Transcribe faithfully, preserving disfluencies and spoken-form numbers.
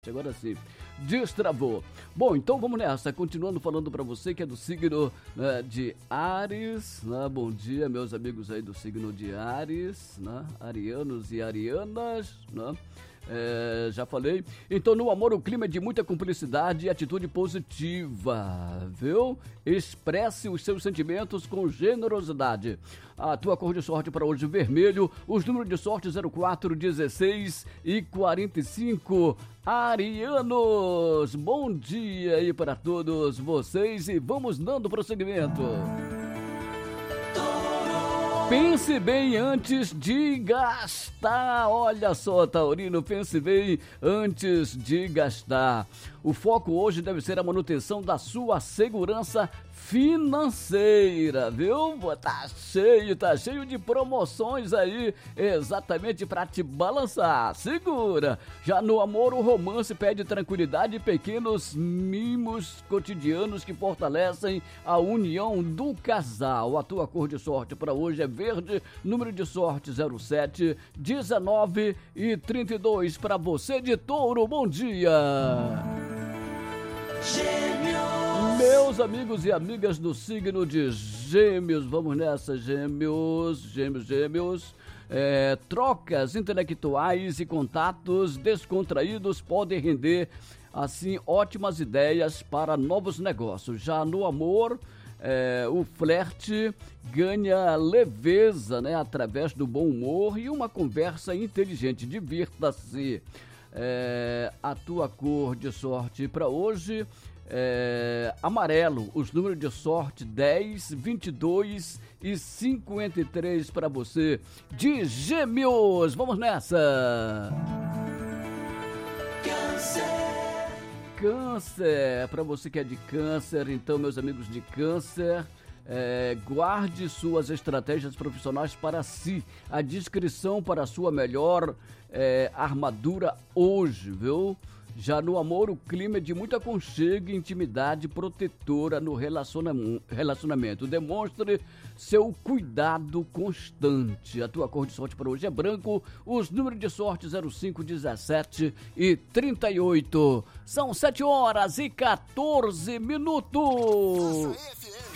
Agora sim, destravou. Bom, então vamos nessa, continuando falando para você que é do signo né, de Áries, né? Bom dia, meus amigos aí do signo de Áries, né? Arianos e arianas, né? É, já falei. Então, no amor, o clima é de muita cumplicidade e atitude positiva, viu? Expresse os seus sentimentos com generosidade. A tua cor de sorte para hoje, vermelho. Os números de sorte zero quatro, dezesseis e quarenta e cinco. Arianos, bom dia aí para todos vocês e vamos dando prosseguimento. Pense bem antes de gastar. Olha só, Taurino, pense bem antes de gastar. O foco hoje deve ser a manutenção da sua segurança financeira, viu? Tá cheio, tá cheio de promoções aí, exatamente para te balançar. Segura! Já no amor, o romance pede tranquilidade e pequenos mimos cotidianos que fortalecem a união do casal. A tua cor de sorte para hoje é verde, número de sorte zero sete, dezenove e trinta e dois. Para você de Touro, bom dia! Gêmeos. Meus amigos e amigas do signo de Gêmeos, vamos nessa, Gêmeos, Gêmeos, Gêmeos. É, trocas intelectuais e contatos descontraídos podem render, assim, ótimas ideias para novos negócios. Já no amor, é, o flerte ganha leveza, né, através do bom humor e uma conversa inteligente. Divirta-se. É, a tua cor de sorte para hoje é amarelo, os números de sorte dez, vinte e dois e cinquenta e três para você de Gêmeos. Vamos nessa! Câncer! Câncer, para você que é de Câncer, então, meus amigos de Câncer, É, guarde suas estratégias profissionais para si, a discrição para a sua melhor é, armadura hoje, viu? Já no amor, o clima é de muito aconchego e intimidade protetora no relacionam- relacionamento. Demonstre seu cuidado constante. A tua cor de sorte para hoje é branco, os números de sorte zero cinco, dezessete e trinta e oito. São sete horas e quatorze minutos.